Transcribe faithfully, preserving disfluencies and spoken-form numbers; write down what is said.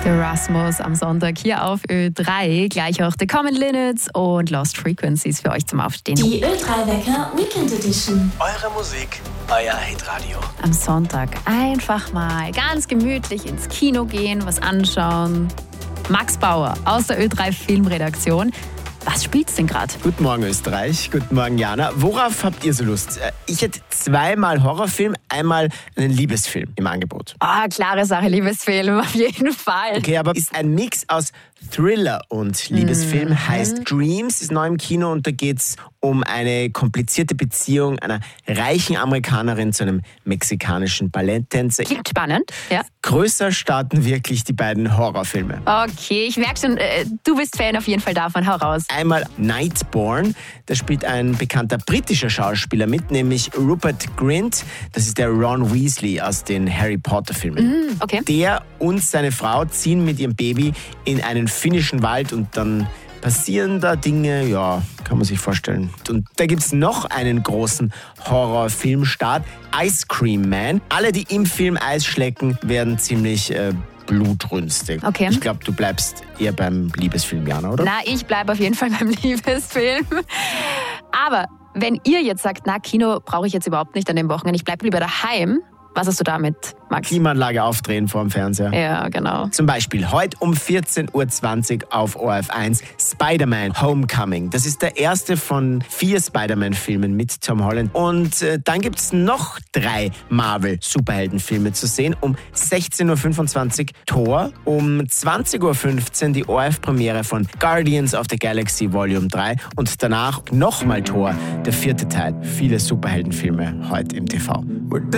Der Rasmus am Sonntag hier auf Ö drei. Gleich auch The Common Linnets und Lost Frequencies für euch zum Aufstehen. Die Ö drei Wecker Weekend Edition. Eure Musik, euer Hitradio. Am Sonntag einfach mal ganz gemütlich ins Kino gehen, was anschauen. Max Bauer aus der Ö drei Filmredaktion. Was spielt's denn gerade? Guten Morgen Österreich, guten Morgen Jana. Worauf habt ihr so Lust? Ich hätte zweimal Horrorfilm, einmal einen Liebesfilm im Angebot. Ah, oh, klare Sache, Liebesfilm, auf jeden Fall. Okay, aber ist ein Mix aus Thriller und Liebesfilm, Mhm. heißt Dreams, ist neu im Kino und da geht's um eine komplizierte Beziehung einer reichen Amerikanerin zu einem mexikanischen Balletttänzer. Klingt spannend, ja. Größer starten wirklich die beiden Horrorfilme. Okay, ich merke schon, äh, du bist Fan auf jeden Fall davon, hau raus. Einmal Nightborn, da spielt ein bekannter britischer Schauspieler mit, nämlich Rupert Grint. Das ist der Ron Weasley aus den Harry Potter Filmen. Mhm, okay. Der und seine Frau ziehen mit ihrem Baby in einen finnischen Wald und dann passieren da Dinge, ja, kann man sich vorstellen. Und da gibt es noch einen großen Horrorfilmstart, Ice Cream Man. Alle, die im Film Eis schlecken, werden ziemlich äh, blutrünstig. Okay. Ich glaube, du bleibst eher beim Liebesfilm, Jana, oder? Na, ich bleibe auf jeden Fall beim Liebesfilm. Aber wenn ihr jetzt sagt, na, Kino brauche ich jetzt überhaupt nicht an dem Wochenende, ich bleibe lieber daheim, was hast du damit, Max? Klimaanlage aufdrehen vor dem Fernseher. Ja, genau. Zum Beispiel heute um vierzehn Uhr zwanzig auf O R F eins Spider-Man Homecoming. Das ist der erste von vier Spider-Man-Filmen mit Tom Holland. Und äh, dann gibt es noch drei Marvel-Superhelden-Filme zu sehen. Um sechzehn Uhr fünfundzwanzig Thor, um zwanzig Uhr fünfzehn die O R F-Premiere von Guardians of the Galaxy Volume drei und danach nochmal Thor, der vierte Teil. Viele Superheldenfilme heute im T V.